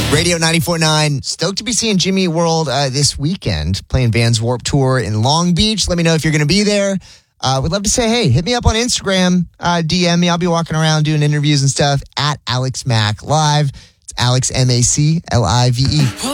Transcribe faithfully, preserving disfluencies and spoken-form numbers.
Radio ninety-four point nine. Stoked to be seeing Jimmy Eat World uh, this weekend, playing Vans Warped Tour in Long Beach. Let me know if you're going to be there. Uh, we'd love to say, hey, hit me up on Instagram, uh, D M me. I'll be walking around doing interviews and stuff at Alex Mac Live. It's Alex, M A C L I V E.